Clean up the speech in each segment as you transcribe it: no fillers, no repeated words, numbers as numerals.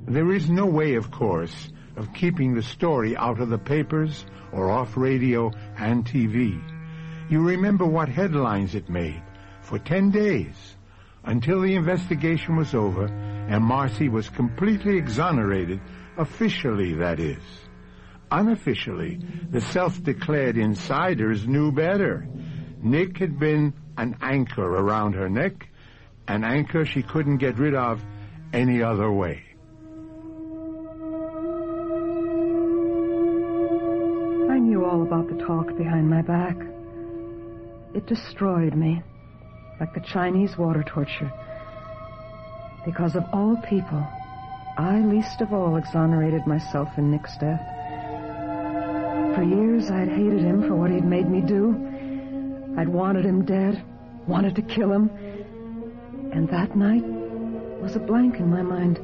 There is no way, of course, of keeping the story out of the papers or off radio and TV. You remember what headlines it made for 10 days, until the investigation was over and Marcy was completely exonerated, officially, that is. Unofficially, the self-declared insiders knew better. Nick had been an anchor around her neck, an anchor she couldn't get rid of any other way. I knew all about the talk behind my back. It destroyed me, like the Chinese water torture. Because of all people, I least of all exonerated myself in Nick's death. For years, I'd hated him for what he'd made me do. I'd wanted him dead, wanted to kill him. And that night was a blank in my mind.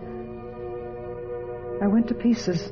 I went to pieces.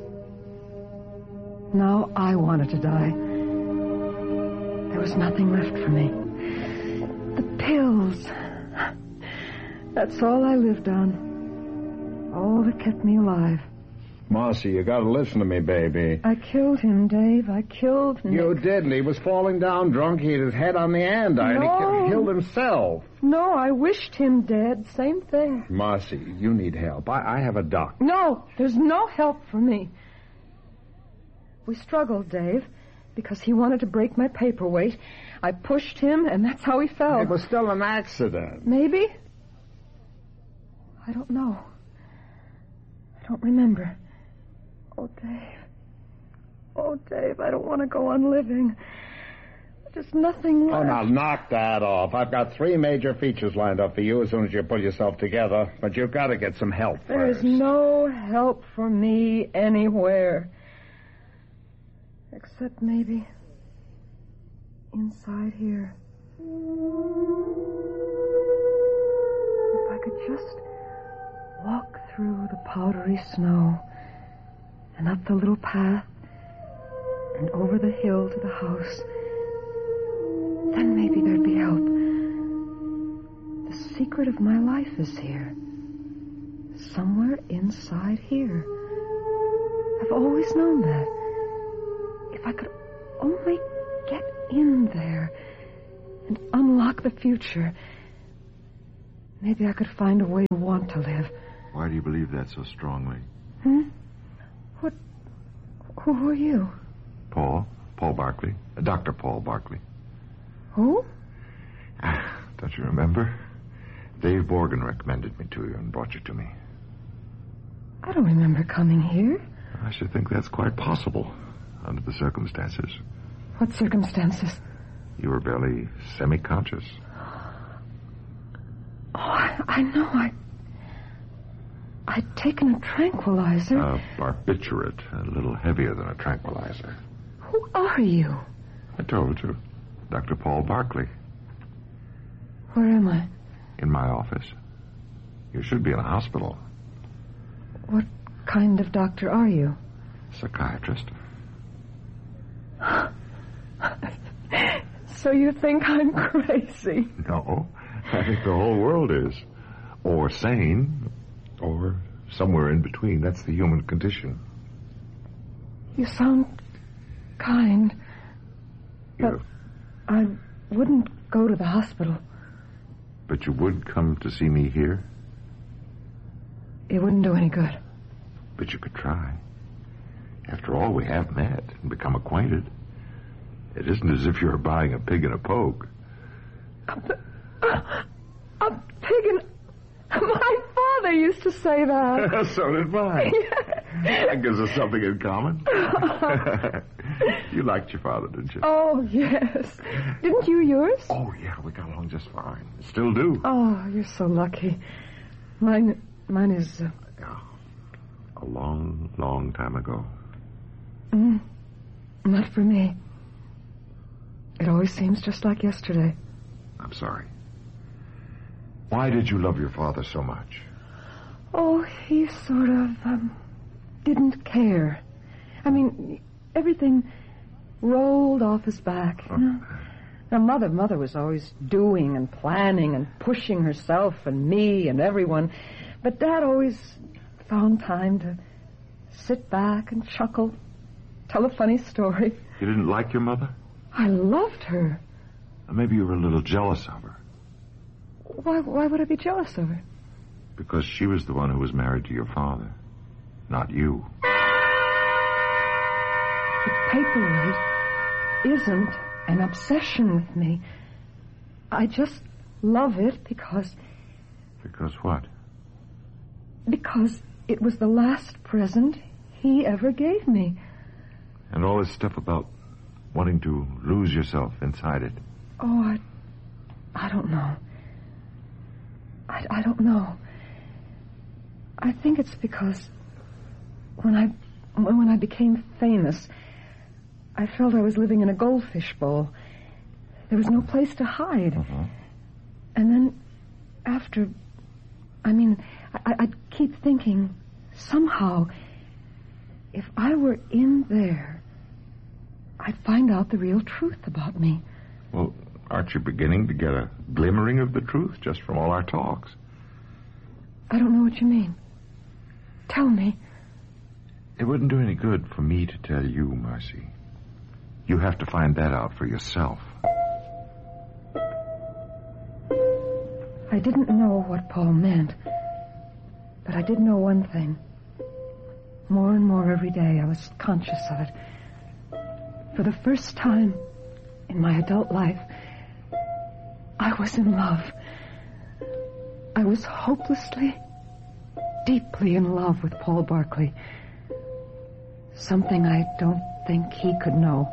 Now I wanted to die. There was nothing left for me. The pills. That's all I lived on. All that kept me alive. Marcy, you gotta listen to me, baby. I killed him, Dave. I killed Nick. You didn't. He was falling down drunk. He hit his head on the andiron. No. He killed himself. No, I wished him dead. Same thing. Marcy, you need help. I have a doctor. No, there's no help for me. We struggled, Dave, because he wanted to break my paperweight. I pushed him, and that's how he fell. It was still an accident. Maybe? I don't know. I don't remember. Oh, Dave. Oh, Dave, I don't want to go on living. There's nothing left. Oh, now knock that off. I've got 3 major features lined up for you as soon as you pull yourself together. But you've got to get some help first. There's no help for me anywhere. Except maybe inside here. If I could just walk through the powdery snow and up the little path and over the hill to the house, then maybe there'd be help. The secret of my life is here. Somewhere inside here. I've always known that. If I could only get in there and unlock the future, maybe I could find a way to want to live. Why do you believe that so strongly? What? Who are you? Paul Barkley. Dr. Paul Barkley. Who? Don't you remember? Dave Borgen recommended me to you and brought you to me. I don't remember coming here. I should think that's quite possible under the circumstances. What circumstances? You were barely semi-conscious. Oh, I know. I'd taken a tranquilizer. A barbiturate, a little heavier than a tranquilizer. Who are you? I told you. Dr. Paul Barkley. Where am I? In my office. You should be in a hospital. What kind of doctor are you? Psychiatrist. So you think I'm crazy? No, I think the whole world is. Or sane, or somewhere in between. That's the human condition. You sound kind. But I wouldn't go to the hospital. But you would come to see me here? It wouldn't do any good. But you could try. After all, we have met and become acquainted. It isn't as if you're buying a pig in a poke. A pig in... My father used to say that. So did mine. That gives us something in common. You liked your father, didn't you? Oh, yes. Didn't you yours? Oh, yeah, we got along just fine. Still do. Oh, you're so lucky. Mine is... A long, long time ago. Not for me. It always seems just like yesterday. I'm sorry. Why did you love your father so much? Oh, he sort of, didn't care. I mean, everything rolled off his back, you know? Now, Mother was always doing and planning and pushing herself and me and everyone. But Dad always found time to sit back and chuckle, tell a funny story. You didn't like your mother? I loved her. Maybe you were a little jealous of her. Why would I be jealous of her? Because she was the one who was married to your father, not you. The paperweight isn't an obsession with me. I just love it because... Because what? Because it was the last present he ever gave me. And all this stuff about wanting to lose yourself inside it. Oh, I don't know. I don't know. I think it's because when I became famous, I felt I was living in a goldfish bowl. There was no place to hide. Uh-huh. And then after... I'd keep thinking, somehow, if I were in there, I'd find out the real truth about me. Well, aren't you beginning to get a glimmering of the truth just from all our talks? I don't know what you mean. Tell me. It wouldn't do any good for me to tell you, Marcy. You have to find that out for yourself. I didn't know what Paul meant, but I did know one thing. More and more every day I was conscious of it. For the first time in my adult life, I was in love. I was hopelessly, deeply in love with Paul Barkley. Something I don't think he could know.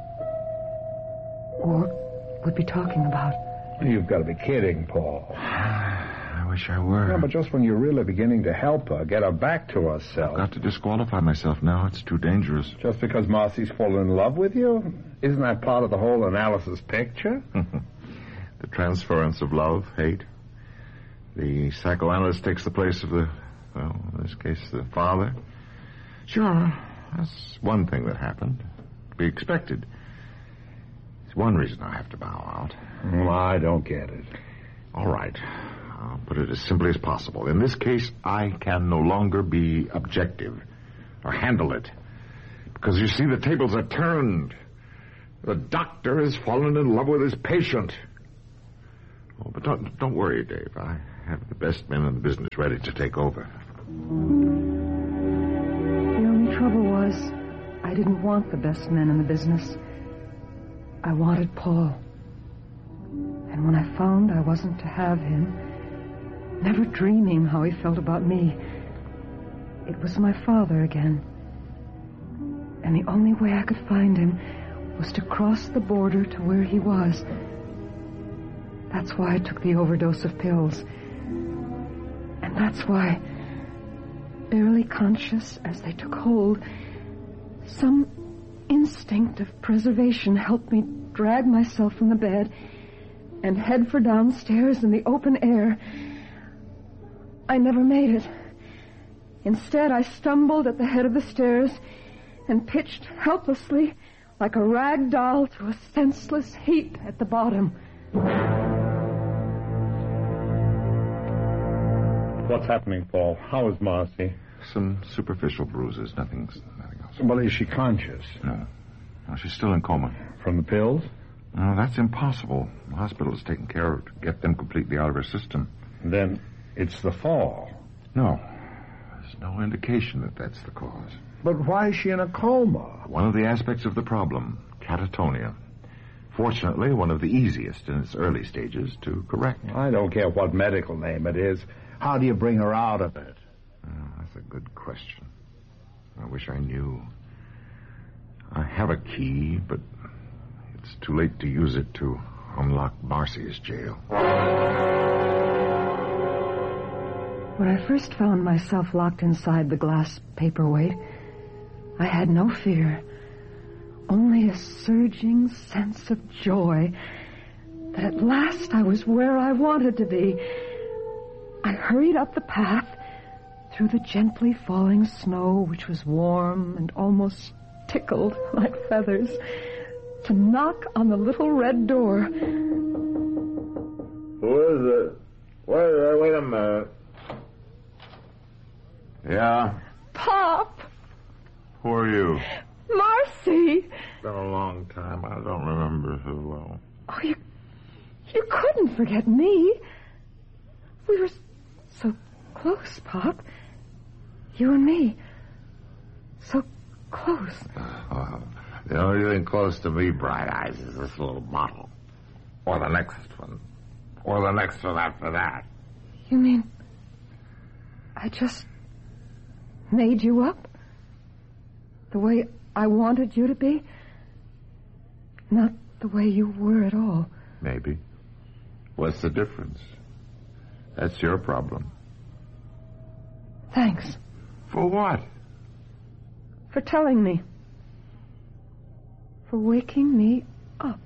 Or would be talking about. You've got to be kidding, Paul. I wish I were. Yeah, but just when you're really beginning to help her, get her back to herself. I've got to disqualify myself now. It's too dangerous. Just because Marcy's fallen in love with you? Isn't that part of the whole analysis picture? The transference of love, hate. The psychoanalyst takes the place of the, well, in this case, the father. Sure, that's one thing that happened. To be expected. It's one reason I have to bow out. Well, I don't get it. All right. I'll put it as simply as possible. In this case, I can no longer be objective or handle it. Because, you see, the tables are turned. The doctor has fallen in love with his patient. Oh, but don't worry, Dave. I have the best men in the business ready to take over. The only trouble was I didn't want the best men in the business. I wanted Paul. And when I found I wasn't to have him, never dreaming how he felt about me, it was my father again. And the only way I could find him was to cross the border to where he was. That's why I took the overdose of pills. And that's why, barely conscious as they took hold, some instinct of preservation helped me drag myself from the bed and head for downstairs in the open air. I never made it. Instead, I stumbled at the head of the stairs and pitched helplessly like a rag doll to a senseless heap at the bottom. What's happening, Paul? How is Marcy? Some superficial bruises, nothing else. Well, is she conscious? No. She's still in coma. From the pills? No, that's impossible. The hospital is taking care of to get them completely out of her system. Then it's the fall. No. There's no indication that that's the cause. But why is she in a coma? One of the aspects of the problem, catatonia. Fortunately, one of the easiest in its early stages to correct. I don't care what medical name it is. How do you bring her out of it? That's a good question. I wish I knew. I have a key, but it's too late to use it to unlock Marcy's jail. When I first found myself locked inside the glass paperweight, I had no fear, only a surging sense of joy that at last I was where I wanted to be. I hurried up the path through the gently falling snow, which was warm and almost tickled like feathers, to knock on the little red door. Who is it? Wait a minute. Yeah? Pop! Who are you? Marcy! It's been a long time. I don't remember so well. Oh, you couldn't forget me. We were so close, Pop. You and me. So close. The only thing close to me, Bright Eyes, is this little bottle. Or the next one. Or the next one after that. You mean I just made you up? The way I wanted you to be? Not the way you were at all. Maybe. What's the difference? That's your problem. Thanks. For what? For telling me. For waking me up.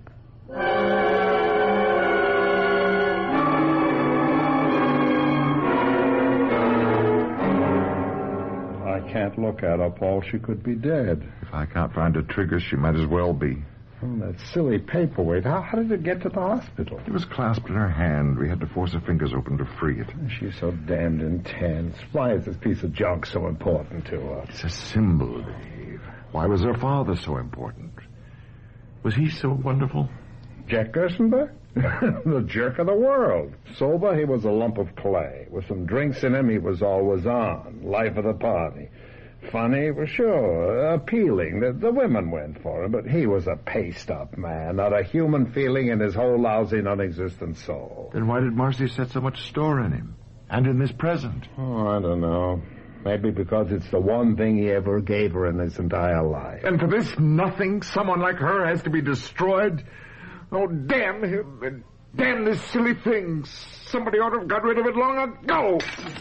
I can't look at her, Paul. She could be dead. If I can't find a trigger, she might as well be. Oh, that silly paperweight. How did it get to the hospital? It was clasped in her hand. We had to force her fingers open to free it. She's so damned intense. Why is this piece of junk so important to her? It's a symbol, Dave. Why was her father so important? Was he so wonderful? Jack Gerstenberg? The jerk of the world. Sober, he was a lump of clay. With some drinks in him, he was always on. Life of the party. Funny, well, sure. Appealing. The women went for him, but he was a paste-up man. Not a human feeling in his whole lousy, non-existent soul. Then why did Marcy set so much store in him? And in this present? Oh, I don't know. Maybe because it's the one thing he ever gave her in his entire life. And for this nothing, someone like her has to be destroyed? Oh, damn him, and damn this silly thing. Somebody ought to have got rid of it long ago.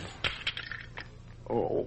Oh,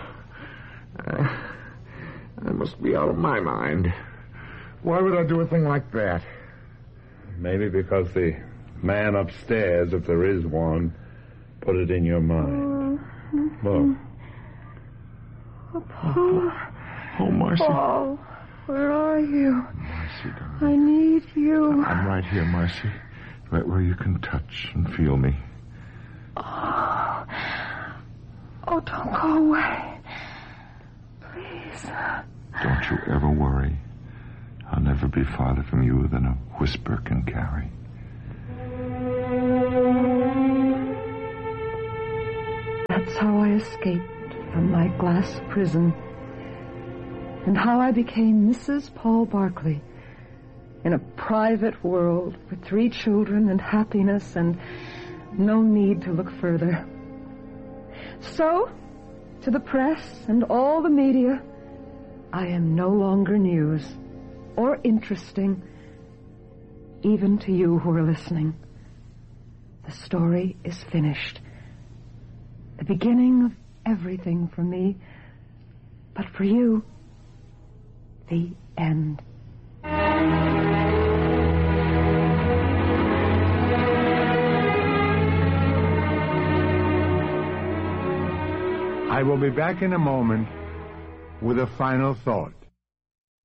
I must be out of my mind. Why would I do a thing like that? Maybe because the man upstairs, if there is one, put it in your mind. Look. Oh, Paul. Oh, Marcy. Paul, where are you? Marcy, darling. I need you. I'm right here, Marcy. Right where you can touch and feel me. Oh, don't go away. Please. Don't you ever worry. I'll never be farther from you than a whisper can carry. That's how I escaped from my glass prison, and how I became Mrs. Paul Barkley in a private world with 3 children and happiness and no need to look further. So, to the press and all the media, I am no longer news or interesting, even to you who are listening. The story is finished. The beginning of everything for me, but for you, the end. I will be back in a moment with a final thought.